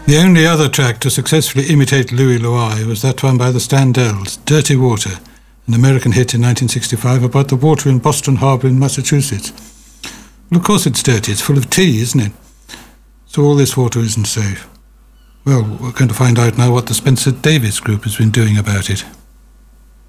The only other track to successfully imitate Louis Louis was that one by the Standells, Dirty Water, an American hit in 1965 about the water in Boston Harbor in Massachusetts. Well, of course it's dirty. It's full of tea, isn't it? So all this water isn't safe. Well, we're going to find out now what the Spencer Davis Group has been doing about it.